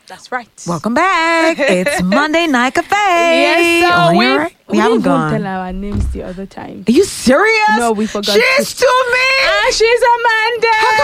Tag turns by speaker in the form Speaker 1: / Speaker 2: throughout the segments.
Speaker 1: That's right.
Speaker 2: Welcome back. It's Monday Night Cafe.
Speaker 1: Yes, so
Speaker 2: we haven't gone.
Speaker 1: Tell our names the other time.
Speaker 2: Are you serious?
Speaker 1: No, we forgot.
Speaker 2: She's to me.
Speaker 1: She's Amanda.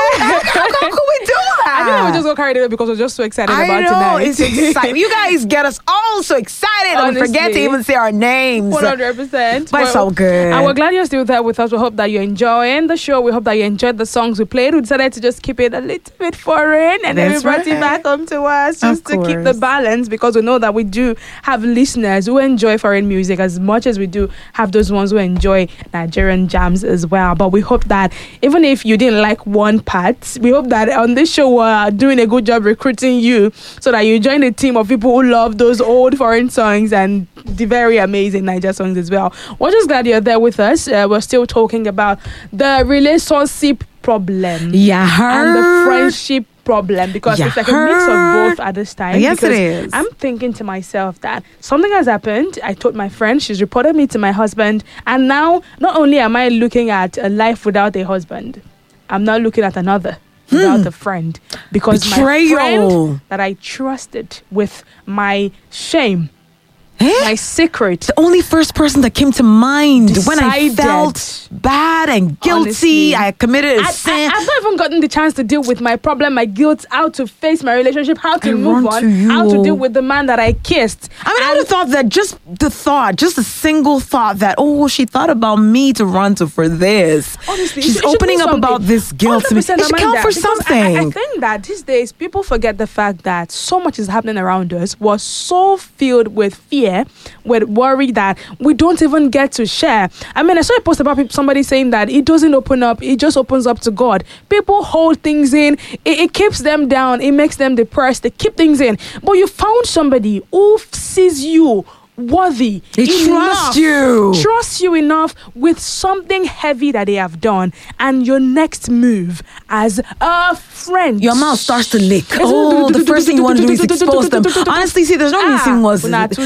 Speaker 2: How could we do that?
Speaker 1: I think we just got carried away because we're just so excited about tonight.
Speaker 2: It's exciting. You guys get us all so excited and we forget to even say our names.
Speaker 1: 100%.
Speaker 2: But it's so good.
Speaker 1: And we're glad you're still there with us. We hope that you're enjoying the show. We hope that you enjoyed the songs we played. We decided to just keep it a little bit foreign and then we brought it back home to us just to keep the balance, because we know that we do have listeners who enjoy foreign music as much as we do have those ones who enjoy Nigerian jams as well. But we hope that even if you didn't like one part, we hope that on this show we're doing a good job recruiting you so that you join a team of people who love those old foreign songs and the very amazing Niger songs as well. We're just glad you're there with us. We're still talking about the relationship problem and the friendship problem, because it's like a mix of both at this time.
Speaker 2: Yes, it is.
Speaker 1: I'm thinking to myself that something has happened. I told my friend, she's reported me to my husband, and now not only am I looking at a life without a husband, I'm now looking at another without a friend, because my friend that I trusted with my shame, my secret,
Speaker 2: the only first person that came to mind when I felt bad and guilty, honestly, I committed a sin.
Speaker 1: I've not even gotten the chance to deal with my problem, my guilt, how to face my relationship, how to move on, how to deal with the man that I kissed.
Speaker 2: I would have thought that just a single thought that, she thought about me to run to for this.
Speaker 1: Honestly,
Speaker 2: she's opening up about this guilt to me. It should count for something.
Speaker 1: I think that these days people forget the fact that so much is happening around us. We're so filled with fear, with worry, that we don't even get to share. I mean, I saw a post about somebody saying that it doesn't open up, it just opens up to God. People hold things in, it keeps them down, it makes them depressed, they keep things in. But you found somebody who sees you worthy,
Speaker 2: trust
Speaker 1: you enough with something heavy that they have done, and your next move as a friend,
Speaker 2: your mouth starts to lick. The first thing you want to do is expose them. Honestly, see, there's no mincing words.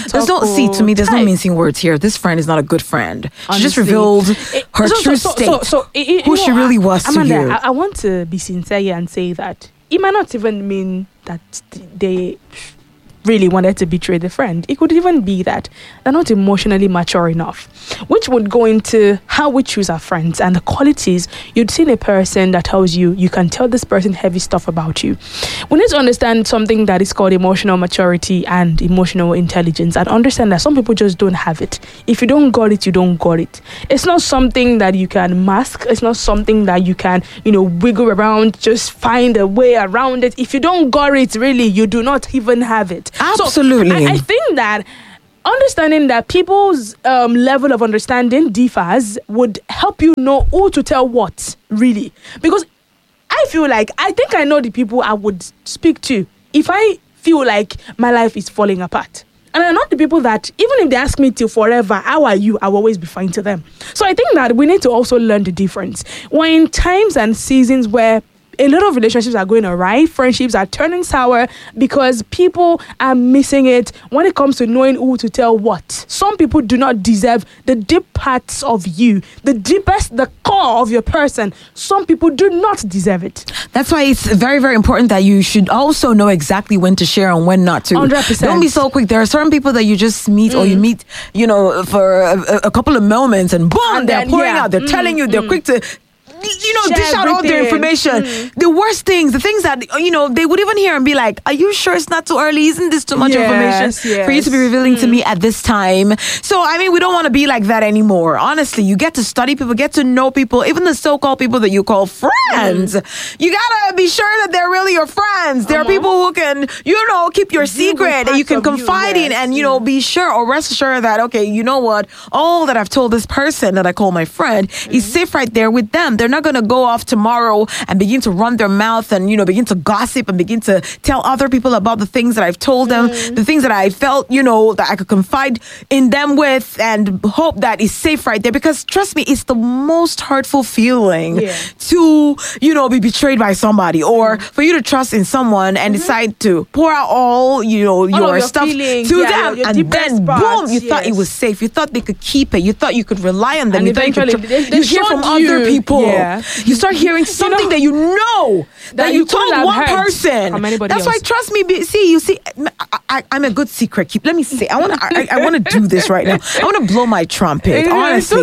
Speaker 2: To me, there's no mincing words here. This friend is not a good friend. She just revealed her true state, who she really was to you.
Speaker 1: I want to be sincere here and say that it might not even mean that they really wanted to betray the friend. It could even be that they're not emotionally mature enough, which would go into how we choose our friends and the qualities you'd see in a person that tells you can tell this person heavy stuff about you. We need to understand something that is called emotional maturity and emotional intelligence, and understand that some people just don't have it. If you don't got it, you don't got it. It's not something that you can mask. It's not something that you can, wiggle around, just find a way around it. If you don't got it, really, you do not even have it.
Speaker 2: Absolutely.
Speaker 1: So I think that understanding that people's level of understanding differs would help you know who to tell what, really. Because I feel like, I think I know the people I would speak to if I feel like my life is falling apart. And I'm not the people that, even if they ask me till forever, how are you, I'll always be fine to them. So I think that we need to also learn the difference. We're in times and seasons where a lot of relationships are going awry, friendships are turning sour because people are missing it when it comes to knowing who to tell what. Some people do not deserve the deep parts of you, the core of your person. Some people do not deserve it.
Speaker 2: That's why it's very, very important that you should also know exactly when to share and when not to.
Speaker 1: 100%.
Speaker 2: Don't be so quick. There are certain people that you just meet or you meet, for a couple of moments and boom, and they're pouring out. They're telling you, they're quick to dish out all their information. The worst things, the things that, they would even hear and be like, are you sure it's not too early? Isn't this too much information for you to be revealing to me at this time? So, I mean, we don't want to be like that anymore. Honestly, you get to study people, get to know people, even the so-called people that you call friends. You gotta be sure that they're really your friends. There are people who can, keep your secret and you can confide in and, be sure or rest assured that, okay, you know what? All that I've told this person that I call my friend is safe right there with them. They're not going to go off tomorrow and begin to run their mouth and, begin to gossip and begin to tell other people about the things that I've told them, the things that I felt, that I could confide in them with and hope that is safe right there. Because trust me, it's the most hurtful feeling to, be betrayed by somebody or for you to trust in someone and decide to pour out all, your stuff
Speaker 1: feelings,
Speaker 2: to them.
Speaker 1: your
Speaker 2: And then, boom, you thought it was safe. You thought they could keep it. You thought you could rely on them.
Speaker 1: And
Speaker 2: you
Speaker 1: eventually,
Speaker 2: you hear from other people.
Speaker 1: Yeah.
Speaker 2: You start hearing something that you know that you told one person
Speaker 1: from anybody
Speaker 2: That's
Speaker 1: else.
Speaker 2: why, trust me. You see, I'm a good secret keeper. Let me say, I want to do this right now. I want to blow my trumpet. Honestly,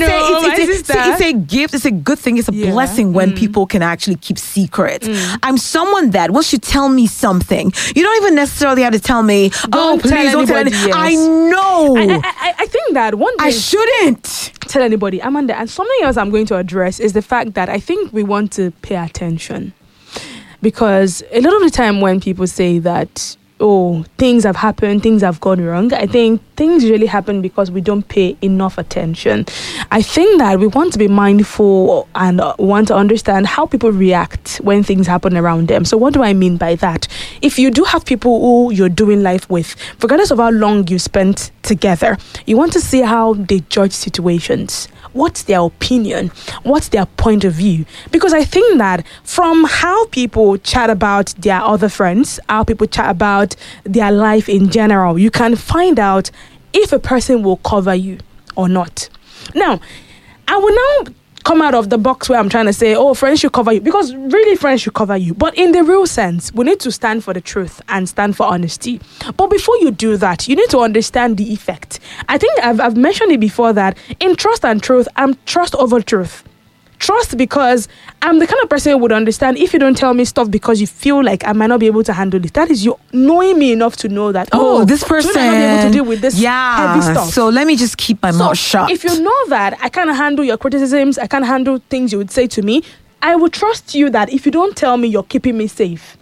Speaker 2: it's a gift. It's a good thing. It's a blessing when people can actually keep secrets. I'm someone that once you tell me something, you don't even necessarily have to tell me. Please don't tell anybody.
Speaker 1: Yes.
Speaker 2: I know.
Speaker 1: I think that one thing
Speaker 2: I shouldn't
Speaker 1: tell anybody, Amanda. And something else I'm going to address is the fact that I think we want to pay attention, because a lot of the time when people say that, oh, things have happened, things have gone wrong, I think things really happen because we don't pay enough attention. I think that we want to be mindful and want to understand how people react when things happen around them. So what do I mean by that? If you do have people who you're doing life with, regardless of how long you spent together, you want to see how they judge situations. What's their opinion? What's their point of view? Because I think that from how people chat about their other friends, how people chat about their life in general, you can find out if a person will cover you or not. Now, I will now come out of the box where I'm trying to say, oh, friends should cover you, because really friends should cover you. But in the real sense, we need to stand for the truth and stand for honesty. But before you do that, you need to understand the effect. I think I've mentioned it before that in trust and truth, I'm trust over truth. Trust because I'm the kind of person who would understand if you don't tell me stuff because you feel like I might not be able to handle it. That is you knowing me enough to know that,
Speaker 2: this person
Speaker 1: might not be able to deal with this heavy stuff.
Speaker 2: So let me just keep my mouth shut.
Speaker 1: If you know that I can't handle your criticisms, I can't handle things you would say to me, I would trust you that if you don't tell me, you're keeping me safe.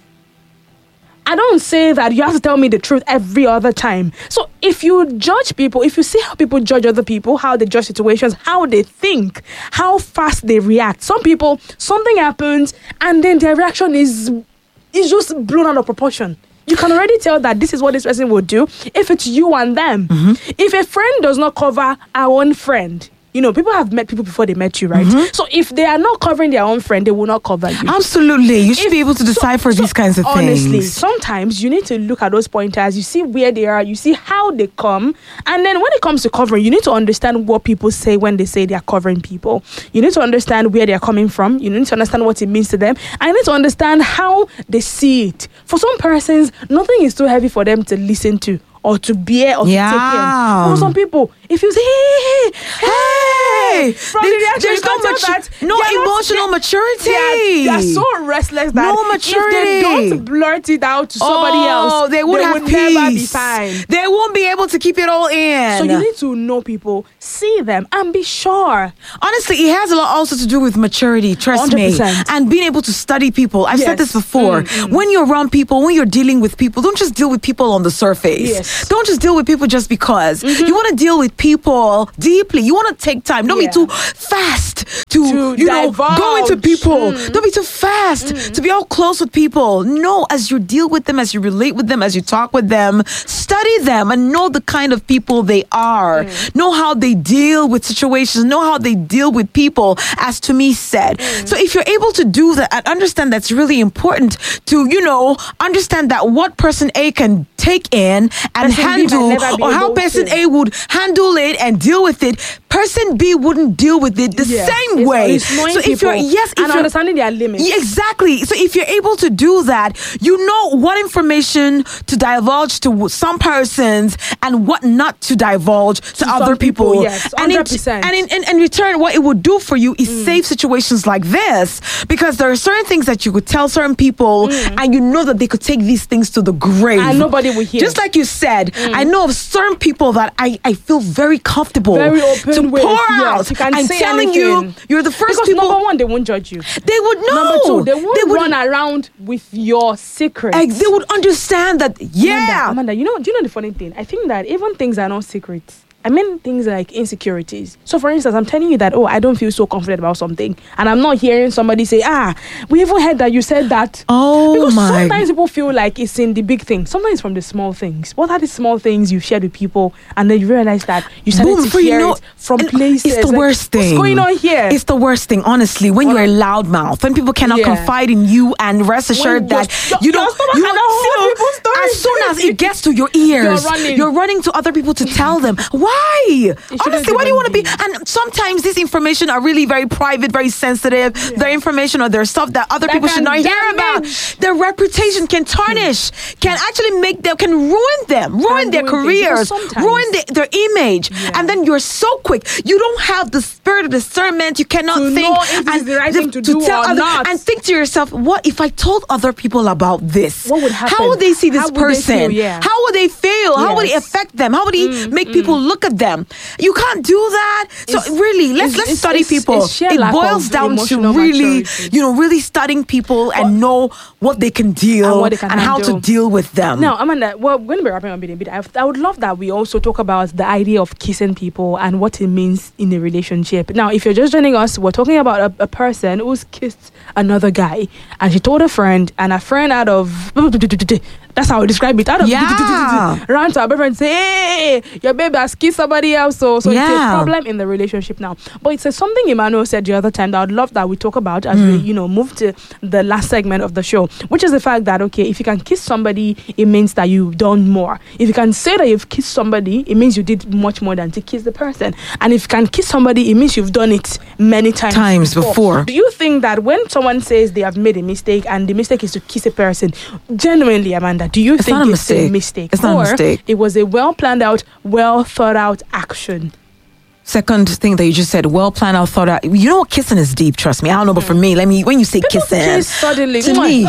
Speaker 1: I don't say that you have to tell me the truth every other time. So if you judge people, if you see how people judge other people, how they judge situations, how they think, how fast they react. Some people, something happens and then their reaction is just blown out of proportion. You can already tell that this is what this person would do if it's you and them. If a friend does not cover our own friend, you know, people have met people before they met you, right? So if they are not covering their own friend, they will not cover you.
Speaker 2: Absolutely. You should be able to decipher these kinds of things.
Speaker 1: Honestly, sometimes you need to look at those pointers. You see where they are. You see how they come. And then when it comes to covering, you need to understand what people say when they say they are covering people. You need to understand where they are coming from. You need to understand what it means to them. And you need to understand how they see it. For some persons, nothing is too heavy for them to listen to or to bear or to take in. For some people, if you say, hey,
Speaker 2: there's no emotional maturity.
Speaker 1: They are so restless that
Speaker 2: no maturity.
Speaker 1: If they don't blurt it out to somebody else,
Speaker 2: they would have peace.
Speaker 1: Never be fine.
Speaker 2: They won't be able to keep it all in.
Speaker 1: So you need to know people, see them, and be sure.
Speaker 2: Honestly, it has a lot also to do with maturity, trust
Speaker 1: 100%.
Speaker 2: me. And being able to study people. I've said this before. When you're around people, when you're dealing with people, don't just deal with people on the surface. Don't just deal with people just because. You want to deal with people deeply. You want to take time. Don't be too fast to go into people. Don't be too fast to be all close with people. No, as you deal with them, as you relate with them, as you talk with them, study them and know the kind of people they are. Know how they deal with situations. Know how they deal with people, as to me said. So if you're able to do that and understand that's really important to, understand that what person A can take in and handle, or how person A would handle it and deal with it, person B wouldn't deal with it the same way.
Speaker 1: So if you're understanding their limits.
Speaker 2: Exactly. So if you're able to do that, you know what information to divulge to some persons and what not to divulge to other people.
Speaker 1: Yes, 100%.
Speaker 2: And in return, what it would do for you is save situations like this, because there are certain things that you could tell certain people and you know that they could take these things to the grave.
Speaker 1: And nobody will hear.
Speaker 2: Just like you said, I know of certain people that I feel very comfortable to
Speaker 1: with.
Speaker 2: pour out. I'm telling you, you're the first people.
Speaker 1: Number one, they won't judge you.
Speaker 2: They would know.
Speaker 1: Number two, they won't run around with your secrets.
Speaker 2: They would understand that.
Speaker 1: Amanda, do you know the funny thing? I think that even things are not secrets. I mean things like insecurities. So for instance, I'm telling you that, I don't feel so confident about something. And I'm not hearing somebody say, we even heard that you said that. Because sometimes people feel like it's in the big things. Sometimes it's from the small things. What are the small things you've shared with people and then you realize that you started to hear it from places.
Speaker 2: It's the worst thing.
Speaker 1: What's going on here?
Speaker 2: It's the worst thing, honestly, when you're a loudmouth, when people cannot confide in you and rest assured that you don't. As soon as it gets to your ears, you're running to other people to tell them. Why? Honestly, why do you want to be? And sometimes this information are really very private, very sensitive. Their information or their stuff that other people should not hear about. Their reputation can tarnish, can actually make them, can ruin them, ruin their careers, ruin their image. And then you're so quick. You don't have the spirit of discernment. You cannot think and
Speaker 1: the right thing to do
Speaker 2: tell
Speaker 1: or not.
Speaker 2: And think to yourself, what if I told other people about this?
Speaker 1: What would happen?
Speaker 2: How would they see this person? How would they feel? How would it affect them? How would it make people look at them? You can't do that. So really, let's study people. It boils down to really, really studying people and know what they can deal and how to deal with them.
Speaker 1: Now, Amanda, we're going to be wrapping up in a bit. I would love that we also talk about the idea of kissing people and what it means in a relationship. Now, if you're just joining us, we're talking about a person who's kissed another guy, and she told a friend, and a friend out of that's how I describe it. Out of ran to her boyfriend and say, hey, your baby has kissed somebody else. So it's a problem in the relationship now. But it's something Emmanuel said the other time that I would love that we talk about as we, move to the last segment of the show, which is the fact that, okay, if you can kiss somebody, it means that you've done more. If you can say that you've kissed somebody, it means you did much more than to kiss the person. And if you can kiss somebody, it means you've done it many times before. Do you think that when someone says they have made a mistake and the mistake is to kiss a person, genuinely, Amanda, do you think it's a mistake?
Speaker 2: It's not a mistake.
Speaker 1: It was a well planned out, well thought out action?
Speaker 2: Second thing that you just said, well planned out, thought out. You know what, kissing is deep. Trust me. I don't know, but for me, when you say
Speaker 1: people
Speaker 2: kissing,
Speaker 1: kiss suddenly.
Speaker 2: To me,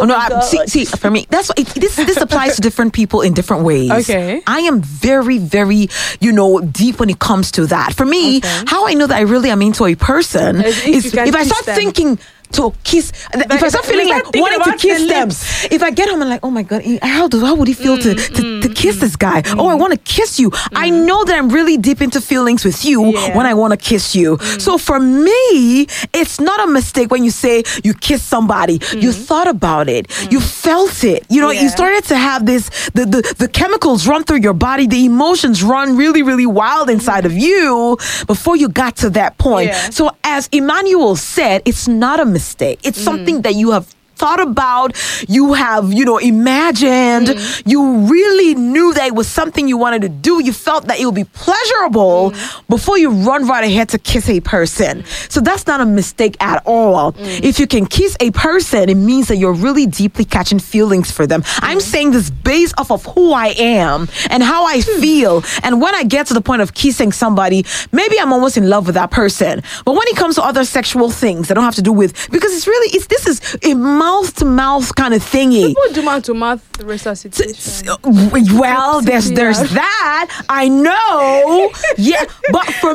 Speaker 2: see, for me, that's what this applies to different people in different ways.
Speaker 1: Okay,
Speaker 2: I am very, very, deep when it comes to that. For me, how I know that I really am into a person is if I start thinking to kiss, if I start feeling like wanting to kiss them, if I get home and like, oh my god, how would it feel to kiss this guy? Oh, I want to kiss you. I know that I'm really deep into feelings with you when I want to kiss you. So for me, it's not a mistake when you say you kiss somebody. You thought about it. You felt it. You started to have this, the chemicals run through your body. The emotions run really, really wild inside of you before you got to that point. So as Emmanuel said, it's not a mistake. It's something that you have thought about, you have, imagined, you really knew that it was something you wanted to do, you felt that it would be pleasurable before you run right ahead to kiss a person. So that's not a mistake at all. If you can kiss a person, it means that you're really deeply catching feelings for them. I'm saying this based off of who I am and how I feel. And when I get to the point of kissing somebody, maybe I'm almost in love with that person. But when it comes to other sexual things that don't have to do with, because this is a mouth-to-mouth kind of thingy.
Speaker 1: People do mouth-to-mouth resuscitation.
Speaker 2: Well, there's that. I know. Yeah, but for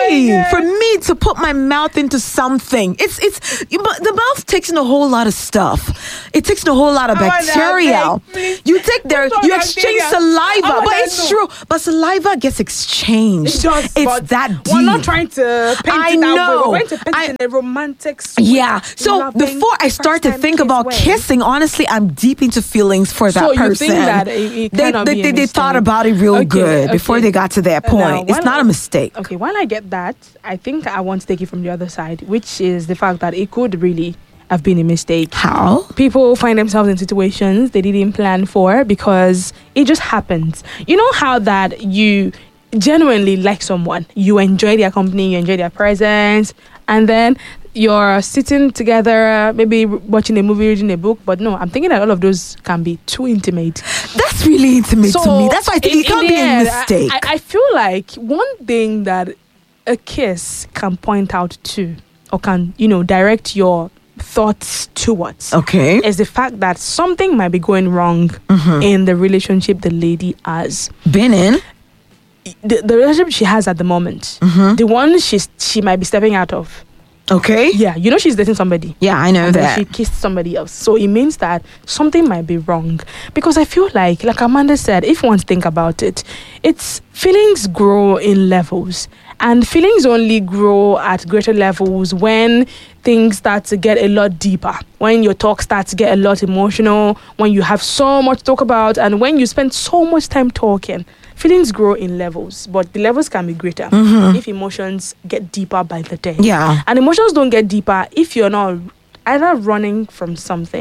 Speaker 2: me to put my mouth into something, but the mouth takes in a whole lot of stuff. It takes in a whole lot of bacteria. You exchange saliva, but it's true. But saliva gets exchanged. It's that deep.
Speaker 1: We're not trying to paint
Speaker 2: I
Speaker 1: it
Speaker 2: know.
Speaker 1: that way. We're going to paint it in a romantic, sweet,
Speaker 2: yeah. So before I start to think about kissing, honestly, I'm deep into feelings for that person.
Speaker 1: So you think that it cannot be a
Speaker 2: they thought about it real good before they got to that point. It's not a mistake.
Speaker 1: Okay, while I get that, I think I want to take it from the other side, which is the fact that it could really have been a mistake.
Speaker 2: How?
Speaker 1: People find themselves in situations they didn't plan for because it just happens. You know how that you genuinely like someone, you enjoy their company, you enjoy their presence, and then you're sitting together, maybe watching a movie, reading a book, but no, I'm thinking that all of those can be too intimate.
Speaker 2: That's really intimate to me. That's why I think it can't be a mistake.
Speaker 1: I feel like one thing that a kiss can point out to, or can, direct your thoughts towards, is the fact that something might be going wrong in the relationship the lady has
Speaker 2: been in.
Speaker 1: The relationship she has at the moment, the one she might be stepping out of.
Speaker 2: Okay.
Speaker 1: Yeah, she's dating somebody.
Speaker 2: Yeah, I know that.
Speaker 1: She kissed somebody else. So it means that something might be wrong. Because I feel like Amanda said, if one think about it, it's feelings grow in levels. And feelings only grow at greater levels when things start to get a lot deeper. When your talk starts to get a lot emotional, when you have so much to talk about, and when you spend so much time talking. Feelings grow in levels, but the levels can be greater if emotions get deeper by the day.
Speaker 2: Yeah.
Speaker 1: And emotions don't get deeper if you're not either running from something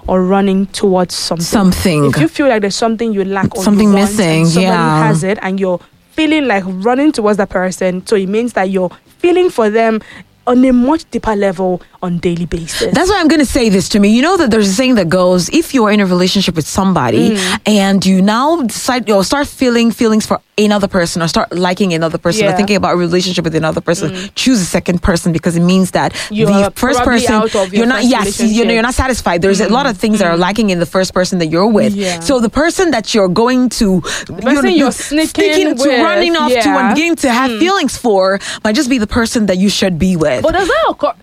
Speaker 1: or running towards something. If you feel like there's something you lack or
Speaker 2: something
Speaker 1: you want,
Speaker 2: missing,
Speaker 1: and somebody has it, and you're feeling like running towards that person, so it means that you're feeling for them on a much deeper level on daily basis.
Speaker 2: That's why I'm going to say this to me. You know that there's a saying that goes, if you're in a relationship with somebody and you now decide, start feeling feelings for another person or start liking another person or thinking about a relationship with another person, choose a second person, because it means that the first person, you're not satisfied. There's a lot of things that are lacking in the first person that you're with. So the person that you're going to,
Speaker 1: you're sneaking to,
Speaker 2: running off to and beginning to have feelings for might just be the person that you should be with.
Speaker 1: But does that occur?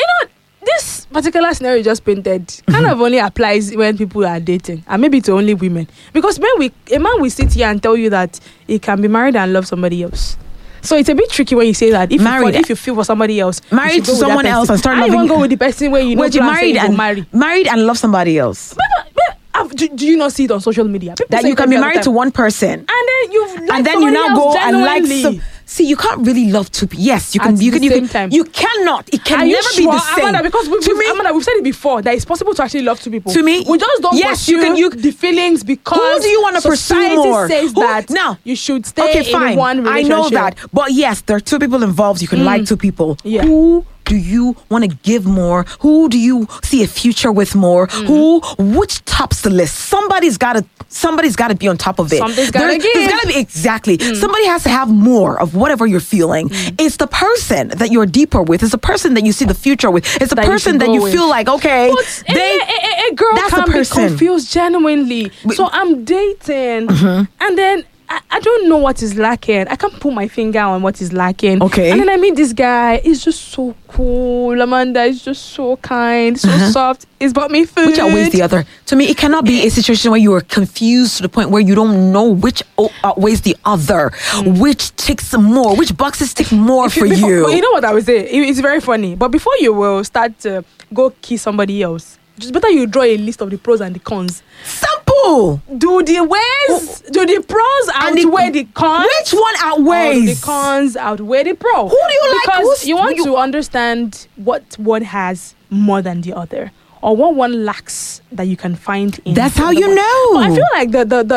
Speaker 1: This particular scenario you just painted kind of only applies when people are dating, and maybe to only women. Because when a man will sit here and tell you that he can be married and love somebody else. So it's a bit tricky when you say that. If you feel for somebody else,
Speaker 2: married to someone else and start loving.
Speaker 1: I won't go with the person where you know
Speaker 2: you're married and love somebody else.
Speaker 1: Do you not see it on social media? People
Speaker 2: that you can be married to one person
Speaker 1: and then
Speaker 2: you now go and like some. See, you can't really love two people. Yes, you can. You cannot. It can never be the same.
Speaker 1: Amanda, because we've said it before that it's possible to actually love two people.
Speaker 2: To me,
Speaker 1: we just don't pursue the feelings because
Speaker 2: who do you want to pursue more?
Speaker 1: Says that now you should stay in one relationship.
Speaker 2: I know that, but yes, there are two people involved. You can like two people. Yeah. Who do you want to give more? Who do you see a future with more? Which tops the list? Somebody's got to be on top of it.
Speaker 1: Something's got to give.
Speaker 2: There's got to be, exactly. Somebody has to have more of whatever you're feeling. It's the person that you're deeper with. It's the person that you see the future with. It's the person that you feel like, okay,
Speaker 1: a girl can be confused genuinely. So I'm dating, and then I don't know what is lacking. I can't put my finger on what is lacking.
Speaker 2: Okay.
Speaker 1: And then I meet this guy. He's just so cool. Amanda is just so kind, so soft. He's bought me food.
Speaker 2: Which outweighs the other? To me, it cannot be a situation where you are confused to the point where you don't know which outweighs the other. Which ticks more? Which boxes tick more for you?
Speaker 1: But you know what I would say? It's very funny. But before you will start to go kiss somebody else, just better you draw a list of the pros and the cons.
Speaker 2: Simple.
Speaker 1: Do the pros outweigh the cons?
Speaker 2: Which one outweighs?
Speaker 1: Or the cons outweigh the pro.
Speaker 2: Who do you like?
Speaker 1: Because you want to understand what one has more than the other, or what one lacks that you can find in.
Speaker 2: That's how you know.
Speaker 1: But I feel like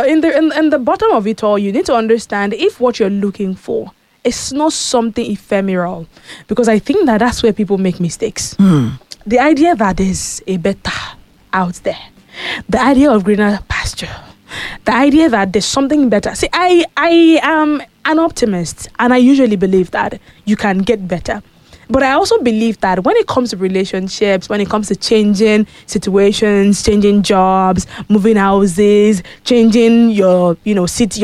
Speaker 1: in the bottom of it all, you need to understand if what you're looking for is not something ephemeral, because I think that's where people make mistakes. The idea that there's a better out there, the idea of greener pasture, the idea that there's something better. See, I am an optimist, and I usually believe that you can get better. But I also believe that when it comes to relationships, when it comes to changing situations, changing jobs, moving houses, changing your city,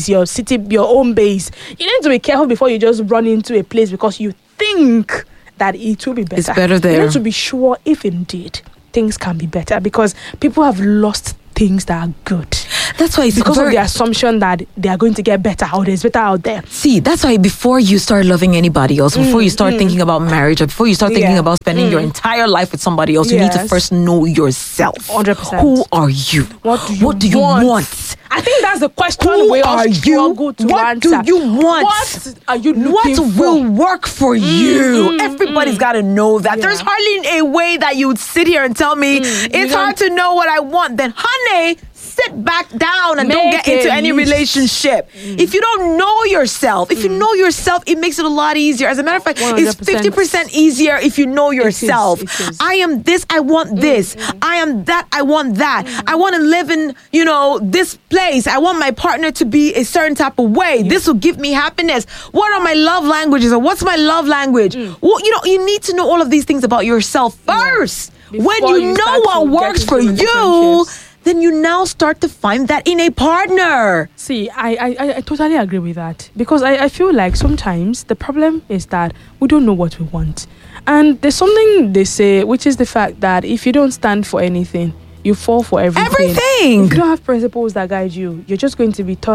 Speaker 1: your own base, you need to be careful before you just run into a place because you think that it will be better.
Speaker 2: It's better there.
Speaker 1: You need to be sure if indeed things can be better, because people have lost things that are good.
Speaker 2: That's why it's
Speaker 1: because of the assumption that they are going to get better, or there's better out there.
Speaker 2: See, that's why before you start loving anybody else, before you start thinking about marriage, or before you start thinking about spending your entire life with somebody else, you need to first know yourself.
Speaker 1: 100%.
Speaker 2: Who are you?
Speaker 1: What do you want? I think that's the question we all struggle to answer.
Speaker 2: What do you want?
Speaker 1: What are you looking for?
Speaker 2: What will work for you? Everybody's got to know that. There's hardly a way that you would sit here and tell me it's hard to know what I want. Then, honey, sit back down and don't get into any relationship. If you don't know yourself, if you know yourself, it makes it a lot easier. As a matter of fact, 100%. It's 50% easier if you know yourself. It is. I am this, I want this. I am that, I want that. I want to live in, this place. I want my partner to be a certain type of way. This will give me happiness. What are my love languages, or what's my love language? Well, you need to know all of these things about yourself first. When you know what works for you, then you now start to find that in a partner.
Speaker 1: See, I totally agree with that, because I feel like sometimes the problem is that we don't know what we want. And there's something they say, which is the fact that if you don't stand for anything, you fall for everything.
Speaker 2: Everything!
Speaker 1: If you don't have principles that guide you, you're just going to be tossed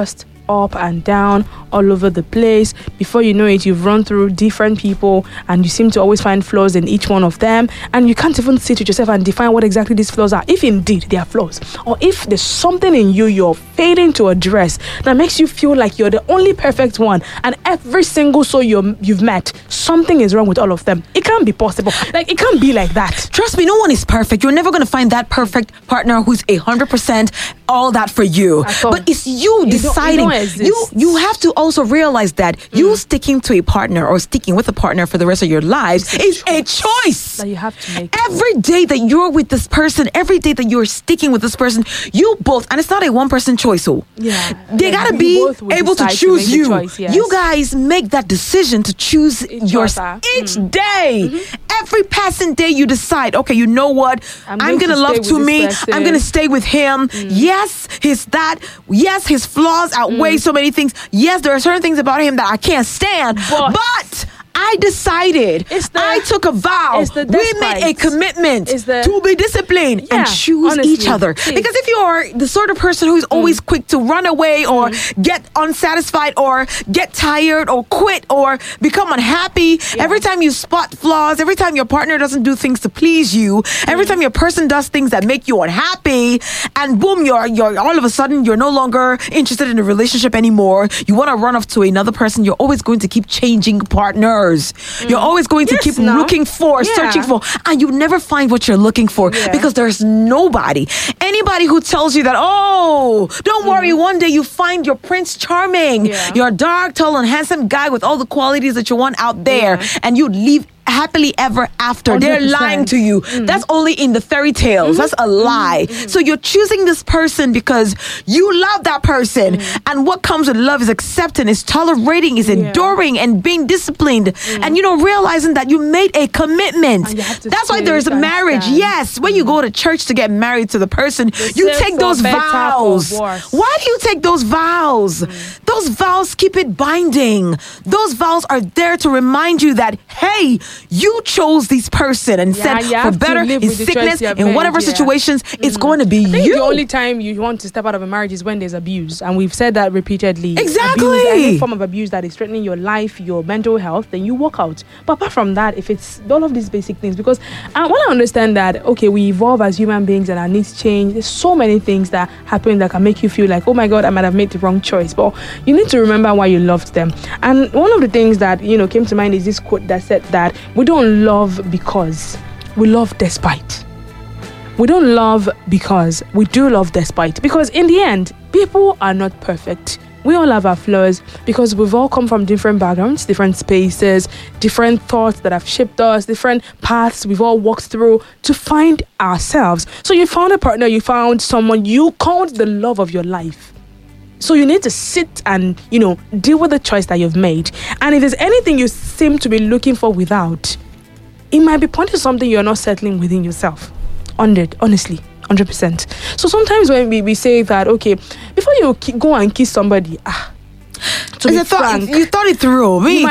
Speaker 1: up and down, all over the place. Before you know it, you've run through different people and you seem to always find flaws in each one of them, and you can't even sit with yourself and define what exactly these flaws are, if indeed they are flaws, or if there's something in you you're failing to address that makes you feel like you're the only perfect one, and every single soul you've met, something is wrong with all of them. It can't be possible. Like, it can't be like that.
Speaker 2: Trust me, no one is perfect. You're never going to find that perfect partner who's 100% all that for you. But it's you deciding. You have to also realize that you sticking to a partner or sticking with a partner for the rest of your lives is a choice
Speaker 1: that you have to make.
Speaker 2: Every day that you're with this person, every day that you're sticking with this person, you both, and it's not a one-person choice. So they gotta be able to choose you.
Speaker 1: Choice, yes.
Speaker 2: You guys make that decision to choose yours each day. Every passing day, you decide, okay, you know what? I'm gonna love to me. I'm gonna stay with him. Yes, his flaws outweigh so many things. Yes, there are certain things about him that I can't stand, but I decided, I took a vow, we made a commitment to be disciplined and choose each other. Because if you are the sort of person who is always quick to run away or get unsatisfied or get tired or quit or become unhappy, every time you spot flaws, every time your partner doesn't do things to please you, every time your person does things that make you unhappy, and boom, you're all of a sudden you're no longer interested in a relationship anymore, you want to run off to another person, you're always going to keep changing partners. You're always going to keep looking for, searching for, and you never find what you're looking for because there's anybody who tells you that, oh, don't worry, one day you find your Prince Charming, your dark, tall, and handsome guy with all the qualities that you want out there, and you leave happily ever after. 100%. They're lying to you. That's only in the fairy tales. That's a lie. So you're choosing this person because you love that person, and what comes with love is accepting, is tolerating, is enduring, and being disciplined, and realizing that you made a commitment. That's why there's a marriage. Yes, when you go to church to get married to the person, you take those vows. Why do you take those vows? Those vows keep it binding. Those vows are there to remind you that, hey, you chose this person and said for better, in sickness, in whatever situations, it's going to be you.
Speaker 1: The only time you want to step out of a marriage is when there's abuse, and we've said that repeatedly.
Speaker 2: Exactly.
Speaker 1: Abuse, any form of abuse that is threatening your life, your mental health, then you walk out. But apart from that, if it's all of these basic things, because I want to understand that, okay, we evolve as human beings and our needs change. There's so many things that happen that can make you feel like, oh my God, I might have made the wrong choice. But you need to remember why you loved them. And one of the things that came to mind is this quote that said that we don't love because we love despite. We don't love because we do love despite. Because in the end, people are not perfect. We all have our flaws because we've all come from different backgrounds, different spaces, different thoughts that have shaped us, different paths we've all walked through to find ourselves. So you found a partner, you found someone you called the love of your life. So you need to sit and, deal with the choice that you've made. And if there's anything you seem to be looking for without, it might be pointing to something you're not settling within yourself. Honestly, 100%. So sometimes when we say that, okay, before you go and kiss somebody, to be frank,
Speaker 2: you thought it through.
Speaker 1: No,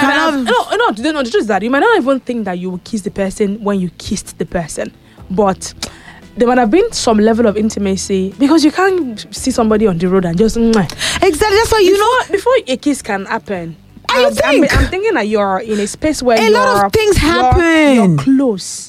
Speaker 1: the truth is that you might not even think that you will kiss the person when you kissed the person. But there might have been some level of intimacy, because you can't see somebody on the road and just
Speaker 2: exactly. That's why
Speaker 1: before a kiss can happen.
Speaker 2: I'm
Speaker 1: thinking that you're in a space where
Speaker 2: a lot of things happen.
Speaker 1: You're close.